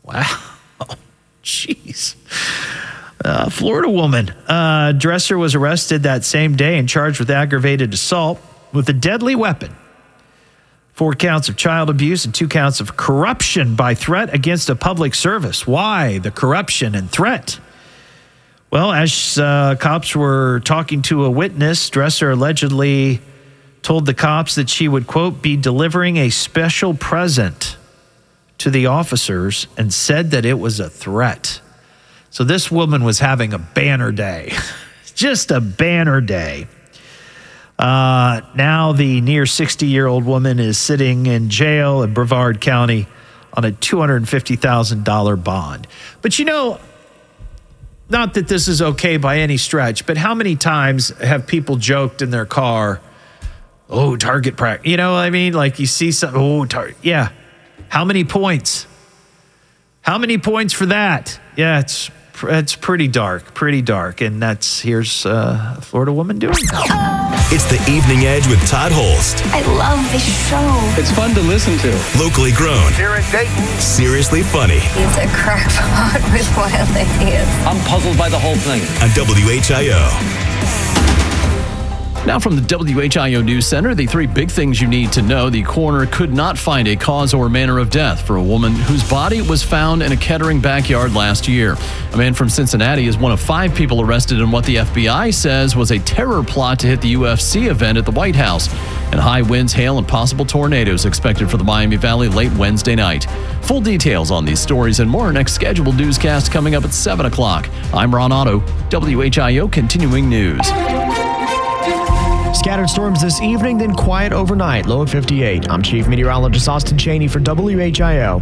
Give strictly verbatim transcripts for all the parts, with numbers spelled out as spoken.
Wow. Jeez. Uh, Florida woman. Uh, dresser was arrested that same day and charged with aggravated assault with a deadly weapon. Four counts of child abuse and two counts of corruption by threat against a public service. Why the corruption and threat? Well, as uh, cops were talking to a witness, Dresser allegedly told the cops that she would, quote, be delivering a special present to the officers and said that it was a threat. So this woman was having a banner day, just a banner day. Uh, now the near sixty-year-old woman is sitting in jail in Brevard County on a two hundred fifty thousand dollars bond. But you know, not that this is okay by any stretch, but how many times have people joked in their car, oh, target practice? You know what I mean? Like you see something, oh, target. Yeah. How many points? How many points for that? Yeah, it's it's pretty dark, pretty dark. And that's, here's uh, a Florida woman doing that. It's the Evening Edge with Todd Holst. I love this show. It's fun to listen to. Locally grown. Here in Dayton. Seriously funny. He's a crackpot with wild ideas. I'm puzzled by the whole thing. On W H I O. Now from the W H I O News Center, the three big things you need to know. The coroner could not find a cause or manner of death for a woman whose body was found in a Kettering backyard last year. A man from Cincinnati is one of five people arrested in what the F B I says was a terror plot to hit the U F C event at the White House. And high winds, hail, and possible tornadoes expected for the Miami Valley late Wednesday night. Full details on these stories and more next scheduled newscast coming up at seven o'clock. I'm Ron Otto, W H I O Continuing News. Scattered storms this evening, then quiet overnight, low of fifty-eight. I'm Chief Meteorologist Austin Cheney for W H I O.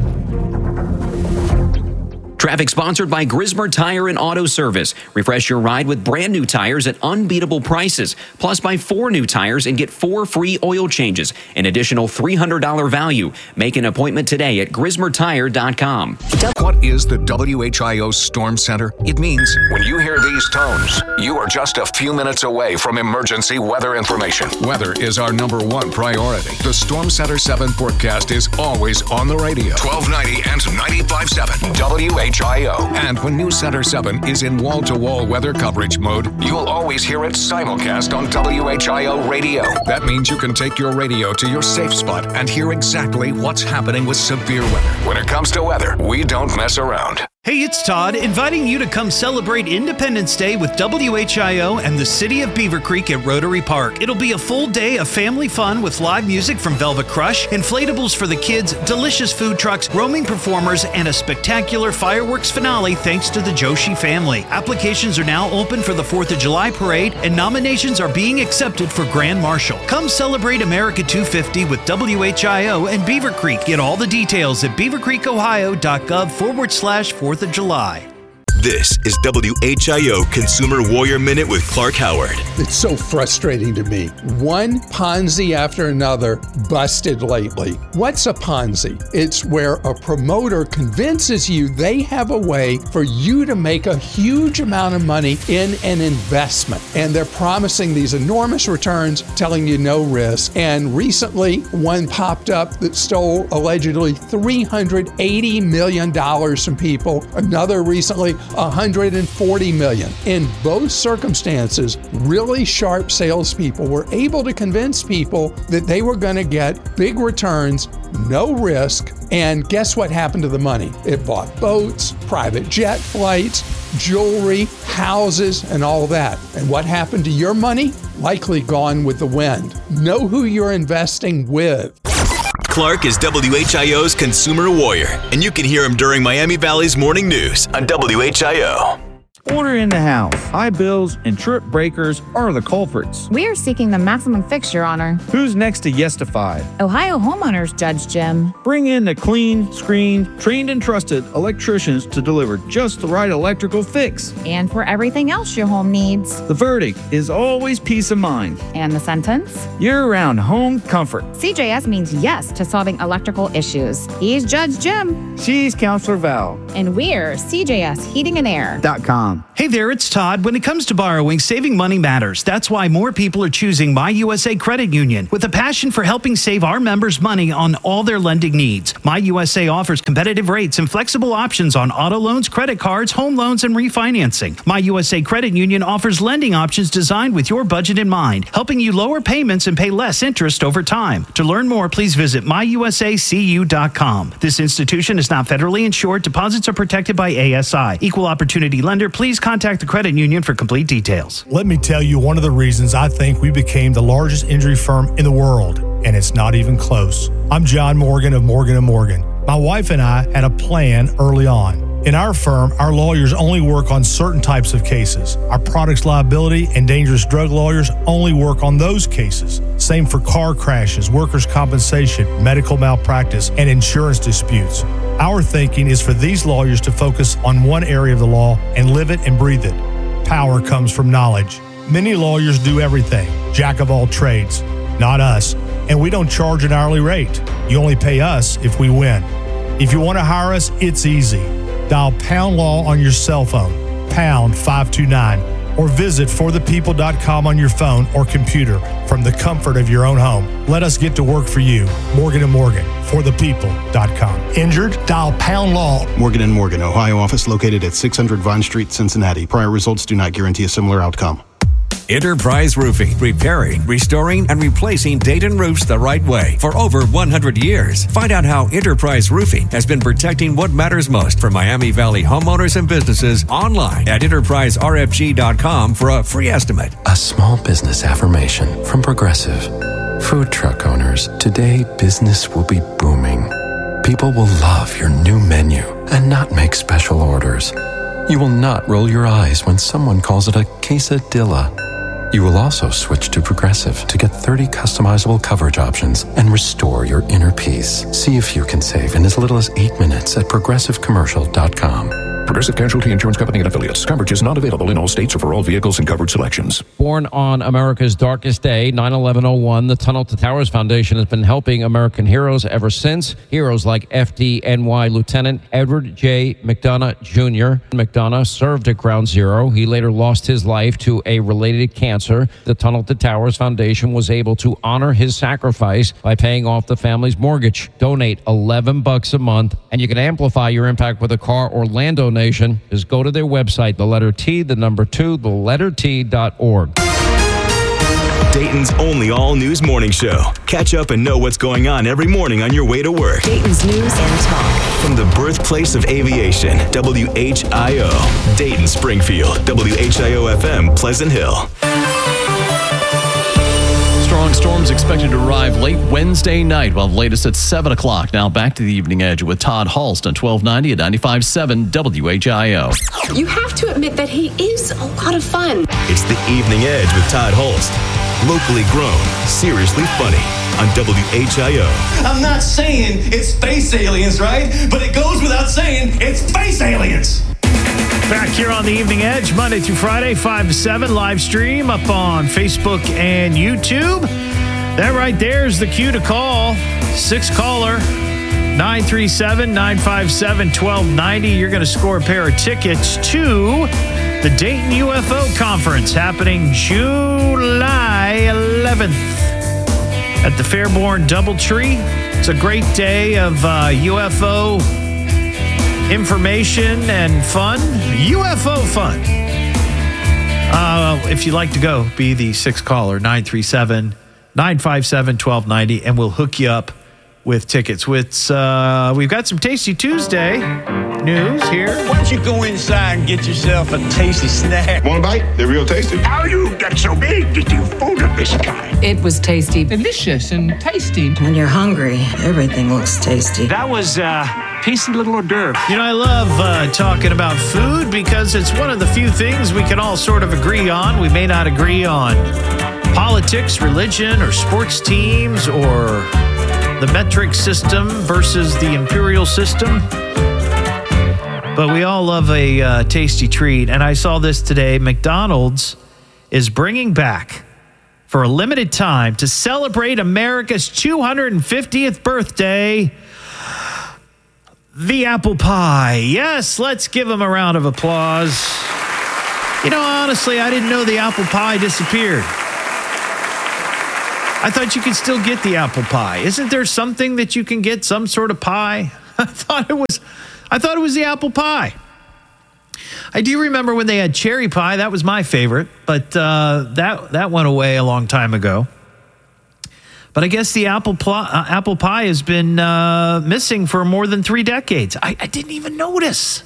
Traffic sponsored by Grismer Tire and Auto Service. Refresh your ride with brand new tires at unbeatable prices. Plus, buy four new tires and get four free oil changes. An additional three hundred dollars value. Make an appointment today at grismer tire dot com. What is the W H I O Storm Center? It means when you hear these tones, you are just a few minutes away from emergency weather information. Weather is our number one priority. The Storm Center seven forecast is always on the radio. twelve ninety and ninety-five point seven W H I O. And when News Center seven is in wall-to-wall weather coverage mode, you'll always hear it simulcast on W H I O radio. That means you can take your radio to your safe spot and hear exactly what's happening with severe weather. When it comes to weather, we don't mess around. Hey, it's Todd, inviting you to come celebrate Independence Day with W H I O and the City of Beaver Creek at Rotary Park. It'll be a full day of family fun with live music from Velvet Crush, inflatables for the kids, delicious food trucks, roaming performers, and a spectacular fireworks finale thanks to the Joshi family. Applications are now open for the fourth of July parade, and nominations are being accepted for Grand Marshal. Come celebrate America two fifty with W H I O and Beaver Creek. Get all the details at beavercreekohio.gov forward slash fourth of July. This is W H I O Consumer Warrior Minute with Clark Howard. It's so frustrating to me. One Ponzi after another busted lately. What's a Ponzi? It's where a promoter convinces you they have a way for you to make a huge amount of money in an investment. And they're promising these enormous returns, telling you no risk. And recently, one popped up that stole allegedly three hundred eighty million dollars from people. Another recently, one hundred forty million dollars. In both circumstances, really sharp salespeople were able to convince people that they were going to get big returns, no risk, and guess what happened to the money? It bought boats, private jet flights, jewelry, houses, and all that. And what happened to your money? Likely gone with the wind. Know who you're investing with. Clark is W H I O's Consumer Warrior, and you can hear him during Miami Valley's Morning News on W H I O. Order in the house. High bills and trip breakers are the culprits. We are seeking the maximum fixture honor. Who's next to Yestified? Ohio homeowners, Judge Jim. Bring in the clean, screened, trained and trusted electricians to deliver just the right electrical fix. And for everything else your home needs. The verdict is always peace of mind. And the sentence? Year-round home comfort. C J S means yes to solving electrical issues. He's Judge Jim. She's Counselor Val. And we're C J S Heating and Air dot com. com. Hey there, it's Todd. When it comes to borrowing, saving money matters. That's why more people are choosing My U S A Credit Union. With a passion for helping save our members money on all their lending needs, My U S A offers competitive rates and flexible options on auto loans, credit cards, home loans, and refinancing. My U S A Credit Union offers lending options designed with your budget in mind, helping you lower payments and pay less interest over time. To learn more, please visit my u s a c u dot com. This institution is not federally insured. Deposits are protected by A S I. Equal opportunity lender. Please contact the credit union for complete details. Let me tell you one of the reasons I think we became the largest injury firm in the world, and it's not even close. I'm John Morgan of Morgan and Morgan. My wife and I had a plan early on. In our firm, our lawyers only work on certain types of cases. Our products liability and dangerous drug lawyers only work on those cases. Same for car crashes, workers' compensation, medical malpractice, and insurance disputes. Our thinking is for these lawyers to focus on one area of the law and live it and breathe it. Power comes from knowledge. Many lawyers do everything, jack of all trades. Not us, and we don't charge an hourly rate. You only pay us if we win. If you want to hire us, it's easy. Dial Pound Law on your cell phone, pound five two nine, or visit for the people dot com on your phone or computer from the comfort of your own home. Let us get to work for you. Morgan and Morgan, for the people dot com. Injured? Dial Pound Law. Morgan and Morgan, Ohio office located at six hundred Vine Street, Cincinnati. Prior results do not guarantee a similar outcome. Enterprise Roofing, repairing, restoring, and replacing Dayton roofs the right way for over one hundred years. Find out how Enterprise Roofing has been protecting what matters most for Miami Valley homeowners and businesses online at enterprise r f g dot com for a free estimate. A small business affirmation from Progressive. Food truck owners, today business will be booming. People will love your new menu and not make special orders. You will not roll your eyes when someone calls it a quesadilla. You will also switch to Progressive to get thirty customizable coverage options and restore your inner peace. See if you can save in as little as eight minutes at progressive commercial dot com. Progressive Casualty Insurance Company and Affiliates. Coverage is not available in all states or for all vehicles and coverage selections. Born on America's darkest day, nine eleven oh one, the Tunnel to Towers Foundation has been helping American heroes ever since. Heroes like F D N Y Lieutenant Edward J. McDonough Junior McDonough served at Ground Zero. He later lost his life to a related cancer. The Tunnel to Towers Foundation was able to honor his sacrifice by paying off the family's mortgage. Donate eleven bucks a month, and you can amplify your impact with a car or land donation. Just go to their website, the letter T, the number two, the letter T dot org. Dayton's only all-news morning show. Catch up and know what's going on every morning on your way to work. Dayton's news and talk. From the birthplace of aviation, W H I O. Dayton, Springfield, W H I O F M, Pleasant Hill. Strong storms expected to arrive late Wednesday night, while the latest at seven o'clock. Now back to the Evening Edge with Todd Halst on twelve ninety at ninety-five point seven W H I O. You have to admit that he is a lot of fun. It's the Evening Edge with Todd Halst. Locally grown, seriously funny on W H I O. I'm not saying it's space aliens, right? But it goes without saying it's space aliens. Back here on the Evening Edge, Monday through Friday, five to seven, live stream up on Facebook and YouTube. That right there is the cue to call. Six caller, nine three seven, nine five seven, one two nine zero. You're going to score a pair of tickets to the Dayton U F O Conference happening July eleventh at the Fairborn Doubletree. It's a great day of uh, U F O information and fun. U F O fun. Uh, if you'd like to go, be the sixth caller, nine three seven, nine five seven, one two nine zero, and we'll hook you up with tickets. With, uh, we've got some Tasty Tuesday news here. Why don't you go inside and get yourself a tasty snack? Want a bite? They're real tasty. How you get so big that you food of this kind? It was tasty. Delicious and tasty. When you're hungry, everything looks tasty. That was uh, tasty little hors d'oeuvre. You know, I love uh, talking about food because it's one of the few things we can all sort of agree on. We may not agree on politics, religion, or sports teams, or the metric system versus the imperial system. But we all love a uh, tasty treat. And I saw this today. McDonald's is bringing back, for a limited time, to celebrate America's two hundred fiftieth birthday, the apple pie. Yes, let's give them a round of applause. You know, honestly, I didn't know the apple pie disappeared. I thought you could still get the apple pie. Isn't there something that you can get, some sort of pie? I thought it was, I thought it was the apple pie. I do remember when they had cherry pie. That was my favorite, but uh, that that went away a long time ago. But I guess the apple pl- uh, apple pie has been uh, missing for more than three decades. I, I didn't even notice.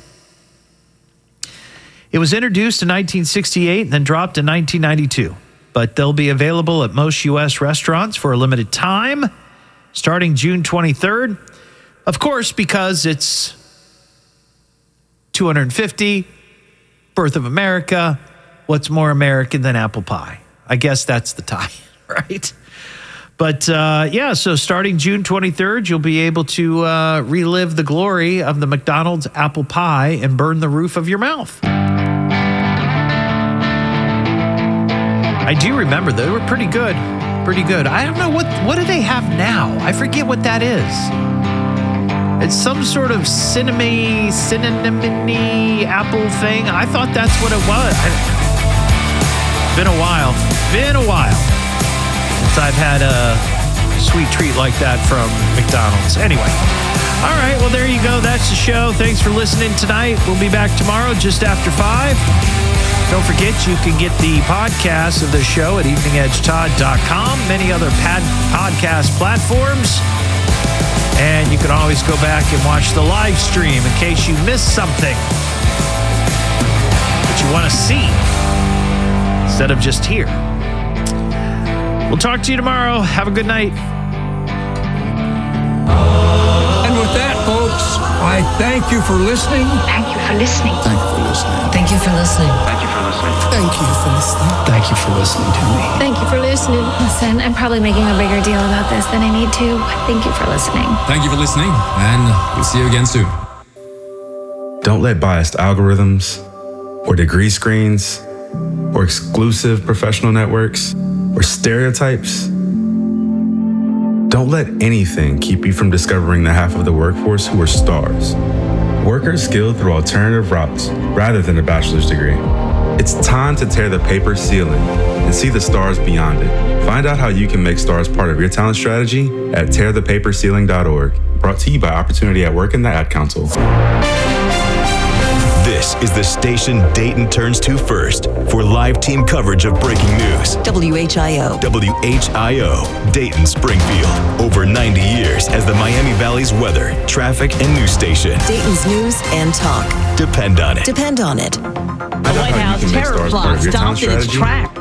It was introduced in nineteen sixty-eight and then dropped in nineteen ninety-two. But they'll be available at most U S restaurants for a limited time, starting June twenty-third. Of course, because it's two hundred fifty, birth of America. What's more American than apple pie? I guess that's the tie, right? But uh, yeah, so starting June twenty-third, you'll be able to uh, relive the glory of the McDonald's apple pie and burn the roof of your mouth. I do remember they were pretty good, pretty good. I don't know, what what do they have now? I forget what that is. It's some sort of cinnamon, cinnamon apple thing. I thought that's what it was. I, been a while, been a while since I've had a sweet treat like that from McDonald's. Anyway, all right, well, there you go. That's the show. Thanks for listening tonight. We'll be back tomorrow just after five. Don't forget, you can get the podcast of the show at evening edge todd dot com, many other pad- podcast platforms. And you can always go back and watch the live stream in case you missed something that you want to see instead of just hear. We'll talk to you tomorrow. Have a good night. And with that, folks, I thank you for listening. Thank you for listening. Thank you for listening. Thank you for listening. Thank you for listening. Thank you for listening. Thank you for listening to me. Thank you for listening. Listen, I'm probably making a bigger deal about this than I need to. Thank you for listening. Thank you for listening, and we'll see you again soon. Don't let biased algorithms or degree screens or exclusive professional networks or stereotypes. Don't let anything keep you from discovering the half of the workforce who are stars. Workers skilled through alternative routes rather than a bachelor's degree. It's time to tear the paper ceiling and see the stars beyond it. Find out how you can make stars part of your talent strategy at tear the paper ceiling dot org. Brought to you by Opportunity at Work and the Ad Council. This is the station Dayton turns to first for live team coverage of breaking news. W H I O. W H I O, Dayton Springfield. Over ninety years as the Miami Valley's weather, traffic, and news station. Dayton's news and talk. Depend on it. Depend on it. The White House terror plot stopped in its track.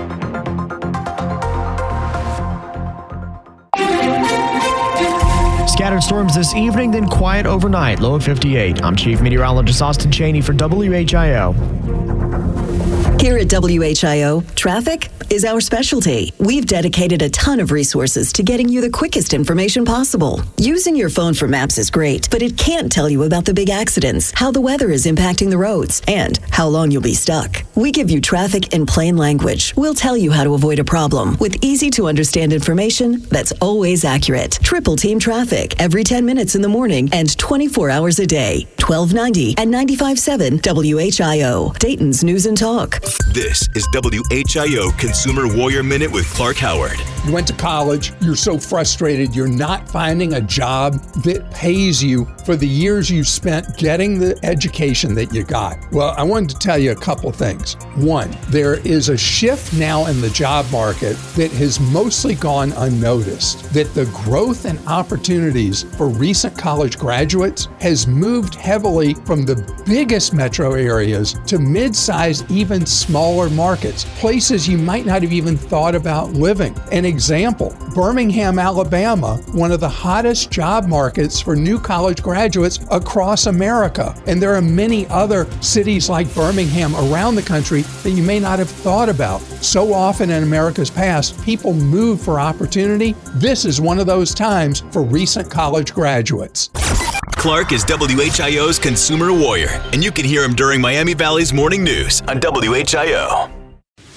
Scattered storms this evening, then quiet overnight. Low of fifty-eight. I'm Chief Meteorologist Austin Cheney for W H I O. Here at W H I O, traffic is our specialty. We've dedicated a ton of resources to getting you the quickest information possible. Using your phone for maps is great, but it can't tell you about the big accidents, how the weather is impacting the roads, and how long you'll be stuck. We give you traffic in plain language. We'll tell you how to avoid a problem with easy-to-understand information that's always accurate. Triple Team Traffic every ten minutes in the morning and twenty-four hours a day. twelve ninety and ninety-five point seven W H I O, Dayton's News and Talk. This is W H I O Consumer Warrior Minute with Clark Howard. You went to college, you're so frustrated, you're not finding a job that pays you for the years you spent getting the education that you got. Well, I wanted to tell you a couple things. One, there is a shift now in the job market that has mostly gone unnoticed, that the growth and opportunities for recent college graduates has moved heavily from the biggest metro areas to mid-sized, even smaller markets, places you might not have even thought about living. An example, Birmingham, Alabama, one of the hottest job markets for new college graduates across America. And there are many other cities like Birmingham around the country that you may not have thought about. So often in America's past, people move for opportunity. This is one of those times for recent college graduates. Clark is W H I O's Consumer Warrior, and you can hear him during Miami Valley's morning news on W H I O.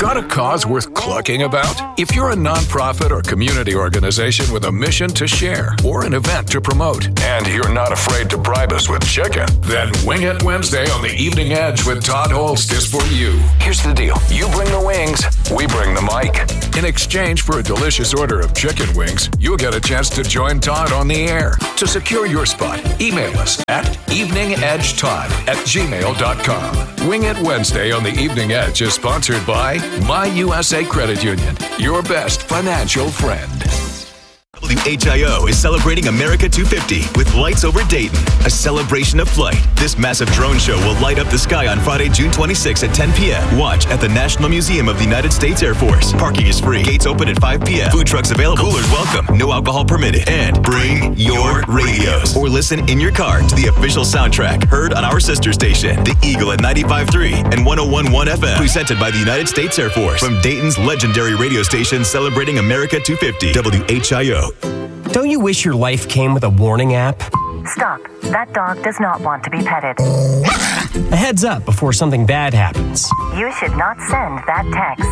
Got a cause worth clucking about? If you're a nonprofit or community organization with a mission to share or an event to promote, and you're not afraid to bribe us with chicken, then Wing It Wednesday on the Evening Edge with Todd Holst is for you. Here's the deal. You bring the wings, we bring the mic. In exchange for a delicious order of chicken wings, you'll get a chance to join Todd on the air. To secure your spot, email us at eveningedgetodd at gmail dot com. Wing It Wednesday on the Evening Edge is sponsored by My U S A Credit Union, your best financial friend. W H I O is celebrating America two fifty with Lights Over Dayton, a celebration of flight. This massive drone show will light up the sky on Friday, June twenty-sixth at ten p.m. Watch at the National Museum of the United States Air Force. Parking is free. Gates open at five p.m. Food trucks available. Coolers welcome. No alcohol permitted. And bring your radios or listen in your car to the official soundtrack heard on our sister station, The Eagle at ninety-five point three and one oh one point one F M. Presented by the United States Air Force. From Dayton's legendary radio station celebrating America two fifty, W H I O. Don't you wish your life came with a warning app? Stop. That dog does not want to be petted. A heads up before something bad happens. You should not send that text.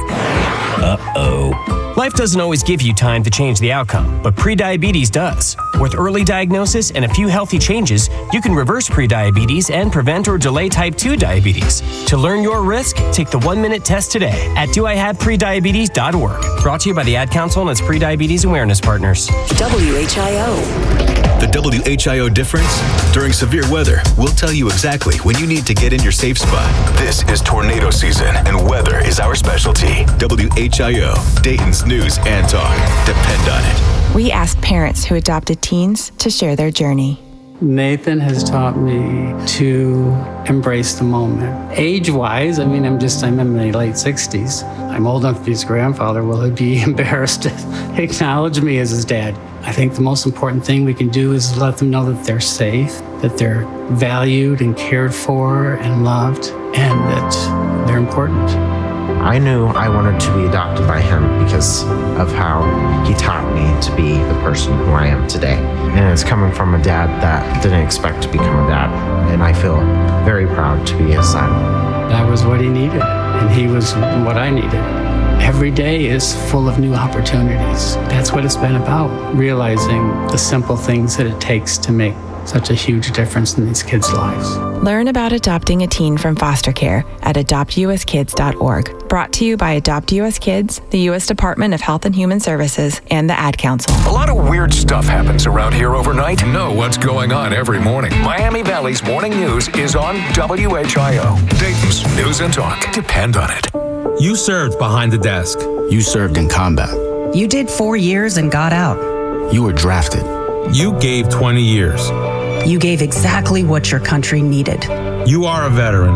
Uh-oh. Life doesn't always give you time to change the outcome, but prediabetes does. With early diagnosis and a few healthy changes, you can reverse prediabetes and prevent or delay type two diabetes. To learn your risk, take the one-minute test today at do I have prediabetes dot org. Brought to you by the Ad Council and its Prediabetes Awareness Partners. W H I O. The W H I O difference? During severe weather, we'll tell you exactly when you need to get in your safe spot. This is tornado season, and weather is our specialty. W H I O, Dayton's news and talk. Depend on it. We asked parents who adopted teens to share their journey. Nathan has taught me to embrace the moment. Age-wise, I mean, I'm just, I'm in my late sixties. I'm old enough to be his grandfather. Will he be embarrassed to acknowledge me as his dad? I think the most important thing we can do is let them know that they're safe, that they're valued and cared for and loved, and that they're important. I knew I wanted to be adopted by him because of how he taught me to be the person who I am today. And it's coming from a dad that didn't expect to become a dad. And I feel very proud to be his son. That was what he needed, and he was what I needed. Every day is full of new opportunities. That's what it's been about, realizing the simple things that it takes to make such a huge difference in these kids' lives. Learn about adopting a teen from foster care at adopt u s kids dot org. Brought to you by Adopt U S Kids, the U S Department of Health and Human Services, and the Ad Council. A lot of weird stuff happens around here overnight. Know what's going on every morning. Miami Valley's morning news is on W H I O. Dayton's news and talk. Depend on it. You served behind the desk. You served in combat. You did four years and got out. You were drafted. You gave twenty years. You gave exactly what your country needed. You are a veteran.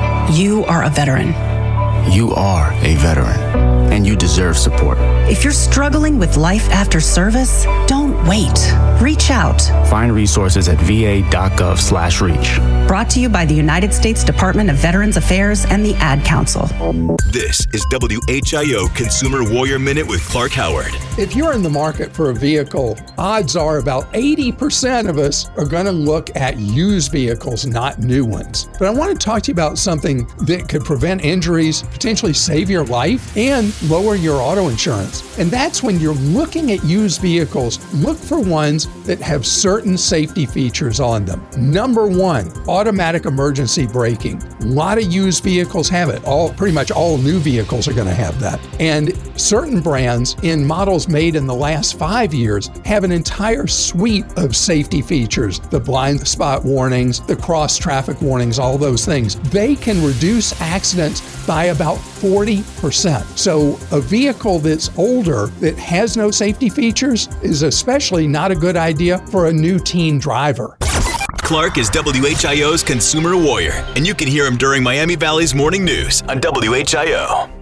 You are a veteran. You are a veteran. And you deserve support. If you're struggling with life after service, don't wait. Reach out. Find resources at v a dot gov slash reach. Brought to you by the United States Department of Veterans Affairs and the Ad Council. This is W H I O Consumer Warrior Minute with Clark Howard. If you're in the market for a vehicle, odds are about eighty percent of us are going to look at used vehicles, not new ones. But I want to talk to you about something that could prevent injuries, potentially save your life, and lower your auto insurance. And that's when you're looking at used vehicles, look for ones that have certain safety features on them. Number one, automatic emergency braking. A lot of used vehicles have it. All pretty much all new vehicles are going to have that. And certain brands in models made in the last five years have an entire suite of safety features. The blind spot warnings, the cross traffic warnings, all those things. They can reduce accidents by about forty percent. So a vehicle that's older that has no safety features is especially not a good idea for a new teen driver. Clark is W H I O's consumer warrior, and you can hear him during Miami Valley's morning news on W H I O.